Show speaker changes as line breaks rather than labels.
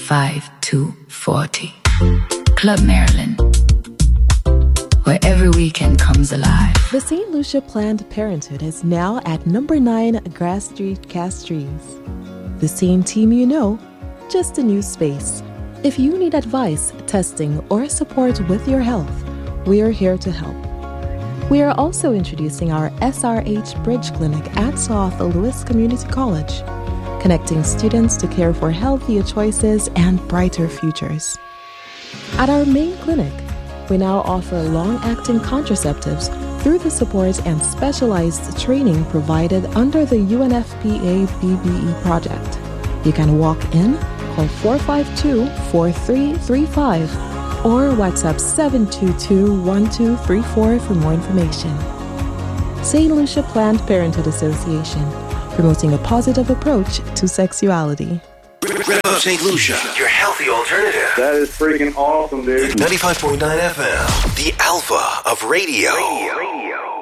5240. Club Maryland, where every weekend comes alive.
The St. Lucia Planned Parenthood is now at number 9 Grass Street, Castries. The same team you know, just a new space. If you need advice, testing, or support with your health, we are here to help. We are also introducing our SRH Bridge Clinic at South Louis Community College, connecting students to care for healthier choices and brighter futures. At our main clinic, we now offer long-acting contraceptives through the support and specialized training provided under the UNFPA BBE project. You can walk in, call 452-4335, or WhatsApp 722-1234 for more information. St. Lucia Planned Parenthood Association, promoting a positive approach to sexuality.
St. Lucia, your healthy alternative.
That is freaking awesome, dude.
95.9 FM, the alpha of radio.